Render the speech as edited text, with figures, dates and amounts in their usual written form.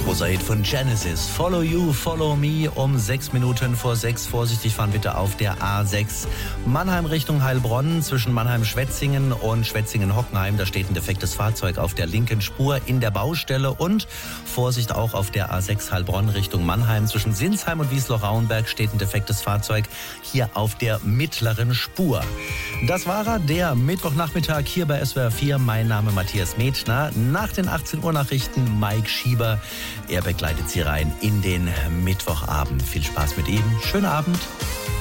Großer Hit von Genesis. Follow You, Follow Me um 6 Minuten vor 6. Vorsichtig fahren bitte auf der A6. Mannheim Richtung Heilbronn zwischen Mannheim-Schwetzingen und Schwetzingen-Hockenheim. Da steht ein defektes Fahrzeug auf der linken Spur in der Baustelle. Und Vorsicht auch auf der A6 Heilbronn Richtung Mannheim. Zwischen Sinsheim und Wiesloch-Rauenberg steht ein defektes Fahrzeug hier auf der mittleren Spur. Das war er, der Mittwochnachmittag hier bei SWR 4. Mein Name Matthias Metner. Nach den 18 Uhr Nachrichten Mike Schieber. Er begleitet Sie rein in den Mittwochabend. Viel Spaß mit ihm. Schönen Abend.